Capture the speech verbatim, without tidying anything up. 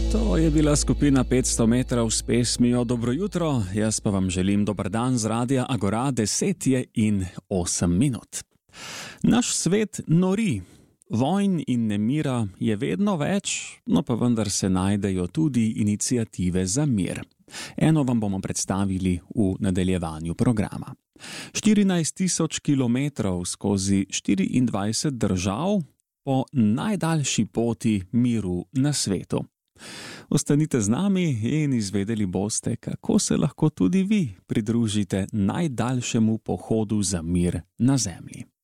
To je bila skupina petsto metrov s pesmijo Dobro jutro, jaz pa vam želim dober dan z radia Agora, deset je in osem minut. Naš svet nori, vojn in nemira je vedno več, no pa vendar se najdejo tudi iniciative za mir. Eno vam bomo predstavili v nadaljevanju programa. štirinajst tisoč kilometrov skozi štiriindvajset držav po najdaljši poti miru na svetu. Ostanite z nami in izvedeli boste, kako se lahko tudi vi pridružite najdaljšemu pohodu za mir na Zemlji.